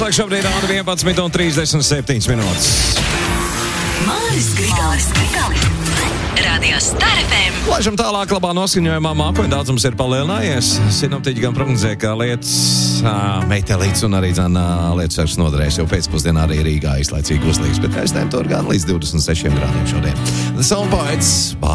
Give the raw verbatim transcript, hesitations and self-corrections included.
Šobrīd rāda vienpadsmit un trīsdesmit septiņas minūtes. Māris Grigālis, Grigālis. Radio Star F M. Laižam tālāk labā noskaņojumā mākoņu daudzums ir palielinājies. Sinoptiķi gan prognozē, ka lietas meiteļītes un arī dzan lietas sāks noderēs, jo pēcpusdienā arī Rīgā izlaicīgi uzlīgs, bet aiztēm tur gan līdz divdesmit sešiem grādiem šodien. The Soundbites.